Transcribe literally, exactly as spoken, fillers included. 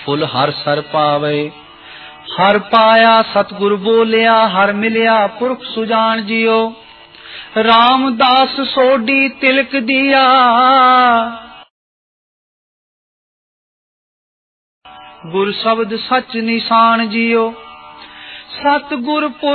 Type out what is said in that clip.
Full हर sir पावे। हर पाया सतगुर बोलिया, हर मिलिया पुरख सुजान जियो। रामदास सोडी तिलक दिया, गुर शब्द सच निशान जियो। सतगुर